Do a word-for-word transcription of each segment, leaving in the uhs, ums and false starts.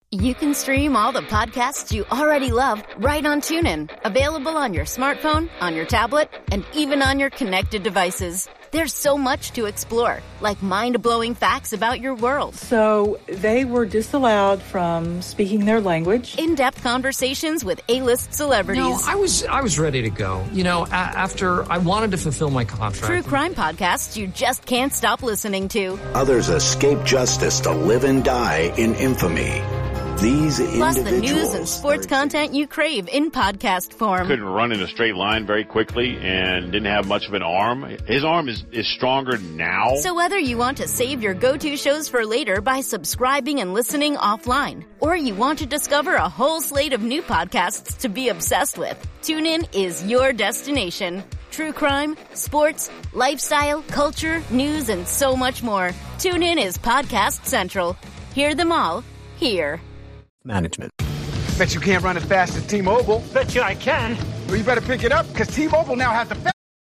You can stream all the podcasts you already love right on TuneIn. Available on your smartphone, on your tablet, and even on your connected devices. There's so much to explore, like mind-blowing facts about your world. So they were disallowed from speaking their language. In-depth conversations with A-list celebrities. No, I was I was ready to go. You know, a- after I wanted to fulfill my contract. True crime podcasts you just can't stop listening to. Others escape justice to live and die in infamy. These Plus the individuals news and sports content you crave in podcast form. Couldn't run in a straight line very quickly and didn't have much of an arm. His arm is, is stronger now. So whether you want to save your go-to shows for later by subscribing and listening offline, or you want to discover a whole slate of new podcasts to be obsessed with, TuneIn is your destination. True crime, sports, lifestyle, culture, news, and so much more. TuneIn is Podcast Central. Hear them all here. Management. Bet you can't run as fast as T-Mobile. Bet you I can. Well, you better pick it up, because T-Mobile now has the fast.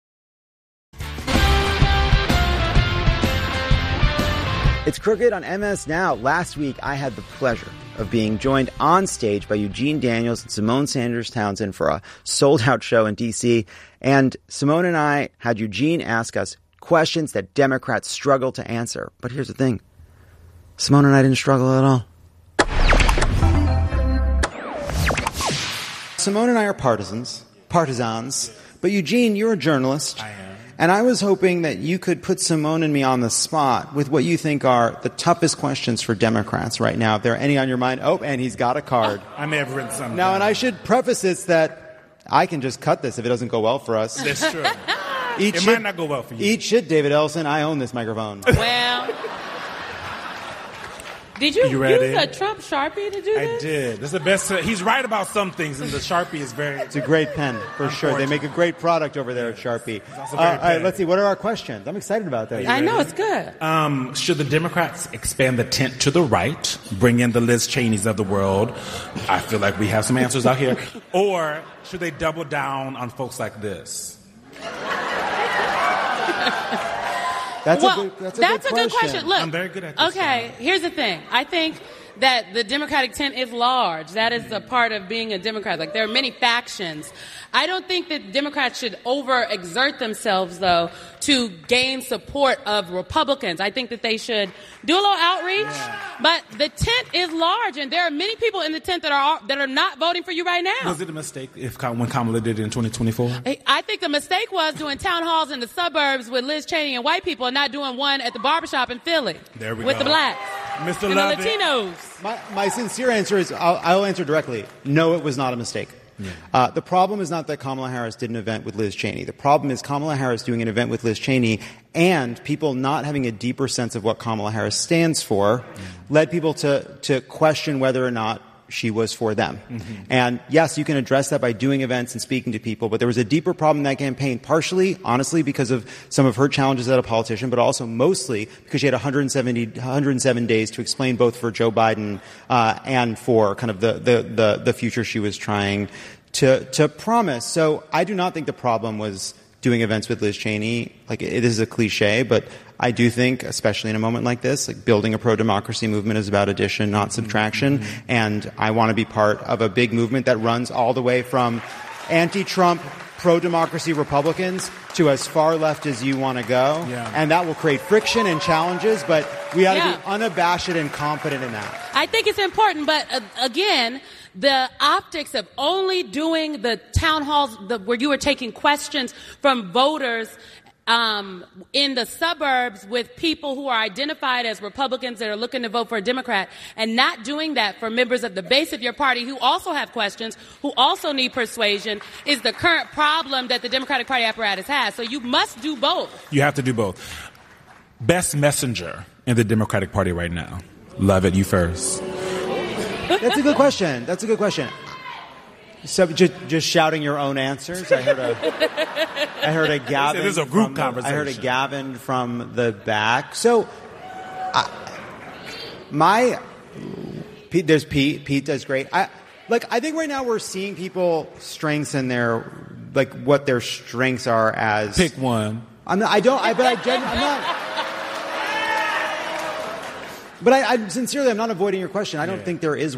It's Crooked on M S Now. Last week, I had the pleasure of being joined on stage by Eugene Daniels and Symone Sanders Townsend for a sold-out show in D C. And Symone and I had Eugene ask us questions that Democrats struggle to answer. But here's the thing. Symone and I didn't struggle at all. Symone and I are partisans, partisans, but Eugene, you're a journalist. I am. And I was hoping that you could put Symone and me on the spot with what you think are the toughest questions for Democrats right now. If there are any on your mind. Oh, and he's got a card. I may have written something. Now, and I should preface this that I can just cut this if it doesn't go well for us. That's true. Eat it shit, might not go well for you. Eat shit, David Ellison. I own this microphone. Well... Did you, you use a Trump Sharpie to do this? I did. That's the best. Uh, he's right about some things, and the Sharpie is very... It's a great pen, for sure. They make a great product over there at Sharpie. It's also Uh, very all right, bad. let's see. What are our questions? I'm excited about that. I know, it's good. Um, should the Democrats expand the tent to the right, bring in the Liz Cheneys of the world? I feel like we have some answers out here. Or should they double down on folks like this? That's well, a good, that's a, that's good, a good question. question. Look, I'm very good at this. Okay, here's the thing. I think that the Democratic tent is large. That is a part of being a Democrat. Like, there are many factions. I don't think that Democrats should overexert themselves, though, to gain support of Republicans. I think that they should do a little outreach. Yeah. But the tent is large, and there are many people in the tent that are that are not voting for you right now. Was it a mistake if when Kamala did it in twenty twenty-four? I think the mistake was doing town halls in the suburbs with Liz Cheney and white people and not doing one at the barbershop in Philly there we with go. the blacks Mister and Lovett. the Latinos. My, my sincere answer is I'll, I'll answer directly. No, it was not a mistake. Yeah. Uh, the problem is not that Kamala Harris did an event with Liz Cheney. The problem is Kamala Harris doing an event with Liz Cheney and people not having a deeper sense of what Kamala Harris stands for mm. led people to, to question whether or not she was for them. Mm-hmm. And yes, you can address that by doing events and speaking to people, but there was a deeper problem in that campaign, partially, honestly, because of some of her challenges as a politician, but also mostly because she had one hundred seventy, one hundred seven days to explain both for Joe Biden uh, and for kind of the, the, the, the future she was trying to, to promise. So I do not think the problem was doing events with Liz Cheney. Like, it is a cliche, but I do think, especially in a moment like this, like building a pro-democracy movement is about addition, not subtraction. Mm-hmm. And I want to be part of a big movement that runs all the way from anti-Trump, pro-democracy Republicans to as far left as you want to go. Yeah. And that will create friction and challenges, but we ought Yeah. to be unabashed and confident in that. I think it's important, but uh, again, the optics of only doing the town halls the, where you were taking questions from voters um, in the suburbs with people who are identified as Republicans that are looking to vote for a Democrat, and not doing that for members of the base of your party who also have questions, who also need persuasion, is the current problem that the Democratic Party apparatus has. So you must do both. You have to do both. Best messenger in the Democratic Party right now. Love it. You first. That's a good question. That's a good question. So just, just shouting your own answers. I heard a, I heard a Gavin. This is a group from conversation. The, I heard a Gavin from the back. So, I, my Pete, there's Pete. Pete does great. I like. I think right now we're seeing people strengths in their like what their strengths are as. Pick one. I'm not. I don't. I but I. Gen, I'm not. But I, I sincerely, I'm not avoiding your question. I don't yeah. think there is